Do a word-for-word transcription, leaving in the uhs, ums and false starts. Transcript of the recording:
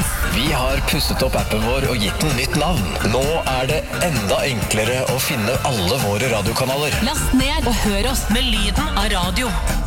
gratis. Vi har pusset opp appen vår og gitt den nytt navn. Nå er det enda enklere å finne alle våre radiokanaler. Last ned og hør oss med lyden av radio.